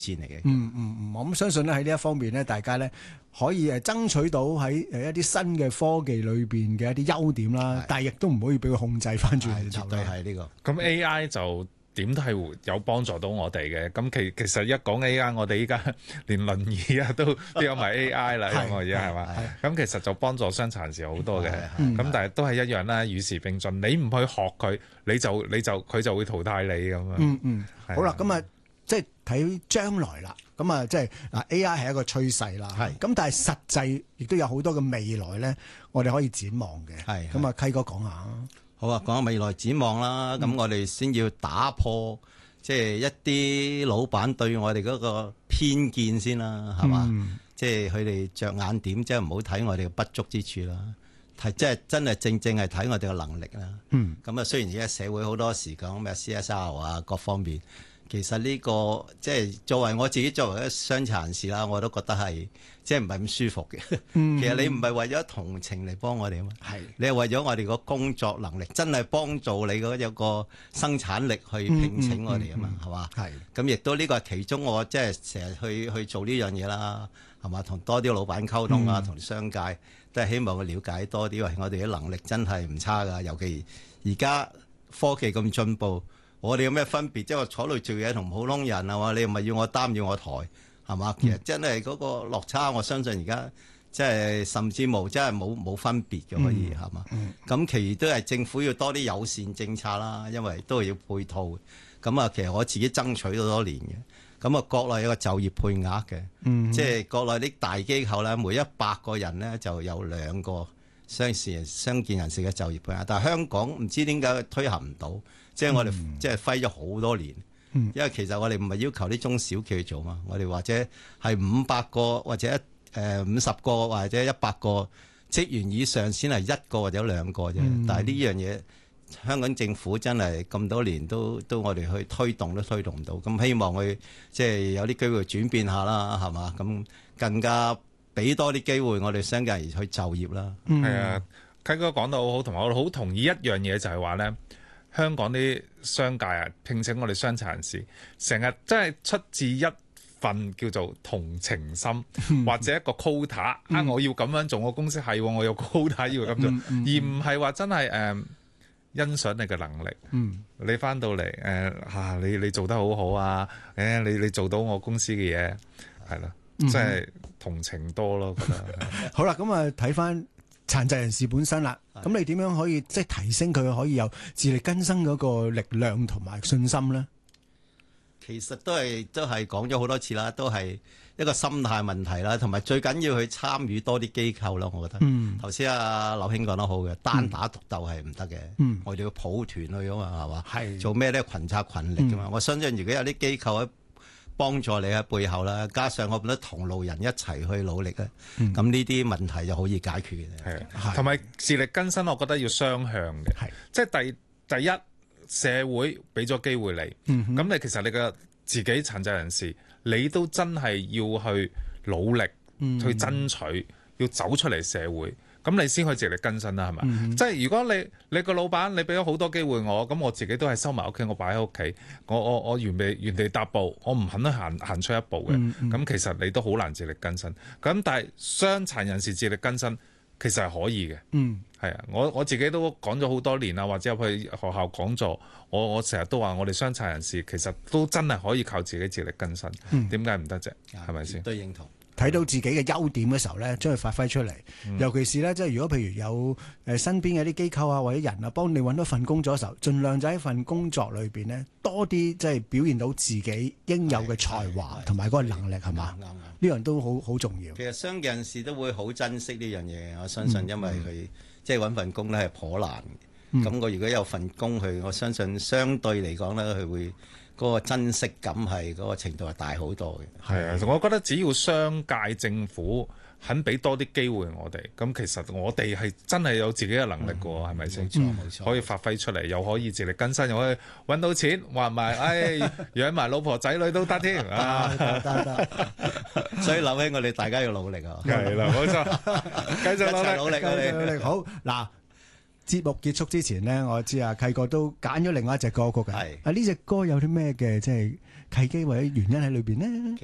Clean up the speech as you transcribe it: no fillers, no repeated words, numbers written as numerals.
戰嚟嘅。 我咁相信咧喺呢一方面咧，大家咧可以爭取到喺一啲新嘅科技裏邊嘅一啲優點啦，但係亦都唔可以俾佢控制翻轉頭。 絕對係呢個。 咁 AI 就點都係有幫助到我哋嘅。咁其實一講 AI，我哋依家連輪椅啊都有埋 AI 啦，咁而家係嘛？咁其實就幫助傷殘人士好多嘅。咁但係都係一樣啦，與時並進。你唔去學佢，佢就會淘汰你咁樣。 好啦，咁啊，即係睇將來啦。咁啊，即係嗱 AI 係一個趨勢啦。咁但係實際亦都有好多嘅未來咧，我哋可以展望嘅。咁啊，溪哥講下。 好啊，講下未來展望啦。咁我哋先要打破即係一啲老闆對我哋嗰個偏見先啦，係嘛？即係佢哋着眼點，即係唔好睇我哋嘅不足之處啦，係即係真係正係睇我哋嘅能力啦。咁啊，雖然而家社會好多時講咩 CSR 啊，各方面。其實呢個即係作為我自己作為一個傷殘人士啦，我都覺得係即係唔係咁舒服嘅。其實你唔係為咗同情嚟幫我哋啊嘛，你係為咗我哋個工作能力，真係幫助你嗰有個生產力去聘請我哋啊嘛，係嘛？咁亦都呢個係其中我即係成日去做呢樣嘢啦，係嘛？同多啲老闆溝通啊，同商界都係希望佢了解多啲，話我哋嘅能力真係唔差㗎，尤其而家科技咁進步。我哋有咩分別？即係我坐度做嘢同普通人啊嘛，你唔係要我擔要我抬係嘛？其實真係嗰個落差，我相信而家即係甚至冇真係冇分別嘅可以係嘛？咁其餘都係政府要多啲友善政策啦，因為都係要配套。咁啊，其實我自己爭取咗多年嘅。咁啊，國內有個就業配額嘅，即係國內啲大機構咧，每100個人咧就有2個傷健人士嘅就業配額，但係香港唔知點解推行唔到。即係我哋即係揮咗好多年，因為其實我哋唔係要求啲中小企去做嘛，我哋或者係500個或者50個或者100個職員以上先係1個或者2個啫。但係呢樣嘢香港政府真係咁多年都我哋去推動都推動唔到，咁希望佢即係有啲機會轉變下啦，係嘛？咁更加俾多啲機會我哋商界人去就業啦。 係啊，溪哥講得好好，同埋我好同意一樣嘢就係話咧。香港啲商界啊，聘請我哋傷殘人士，成日真係出自一份叫做同情心，或者一個 quota 我要咁樣做，我公司係我有 quota 要咁做，而唔係話真係欣賞你嘅能力。你翻到嚟你做得好好啊，你做到我公司嘅嘢係啦，即係同情多咯，覺得。 好啦，咁啊睇翻殘疾人士本身啦，咁你點樣可以即係提升佢可以有自力更生嗰個力量同埋信心咧？ 其實都係講咗好多次啦，都係一個心態問題啦，同埋最緊要去參與多啲機構啦。我覺得頭先阿劉兄講得好嘅，單打獨鬥係唔得嘅，我哋要抱團去啊嘛，係嘛？係做咩咧？群策群力噶嘛。我相信如果有啲機構喺幫助你喺背後啦，加上我覺得同路人一齊去努力咧，咁呢啲問題就好易解決嘅。 係，同埋自力更生，我覺得要雙向嘅。係，即係第一，社會俾咗機會你，咁你其實你嘅自己殘疾人士，你都真係要去努力去爭取，要走出嚟社會。咁你先可以自力更生啦，係嘛？即係如果你個老闆你俾咗好多機會我，咁我自己都係收埋屋企，我擺喺屋企，我原地踏步，我唔肯行出一步嘅。咁其實你都好難自力更生。咁但係傷殘人士自力更生其實係可以嘅。係啊，我自己都講咗好多年啦，或者入去學校講座，我成日都話我哋傷殘人士其實都真係可以靠自己自力更生。點解唔得啫？係咪先？ 都認同。 睇到自己嘅優點嘅時候咧，將佢發揮出嚟。尤其是咧，即係如果譬如有身邊嘅啲機構啊或者人啊，幫你揾到份工作嘅時候，盡量就喺份工作裏邊呢，多啲即係表現到自己應有嘅才華同埋嗰個能力，係嘛？呢樣都好重要。 其實傷健人士都會好珍惜呢樣嘢，我相信，因為佢即係揾份工咧係頗難。咁我如果有份工佢，我相信相對嚟講咧，佢會嗰個珍惜感係嗰個程度係大好多嘅。 係啊，我覺得只要商界政府肯俾多啲機會我哋，咁其實我哋係真係有自己嘅能力嘅喎，係咪先？冇錯，可以發揮出嚟，又可以自力更生，又可以揾到錢，話埋養埋老婆仔女都得添啊！ 得。 所以諗起我哋大家要努力啊！ 係啦，冇錯，繼續一齊努力，我哋好嗱。 節目結束之前咧，我知啊契哥都揀咗另外一隻歌曲嘅。 係啊呢隻歌有啲咩嘅即係契機或者原因喺裏邊呢？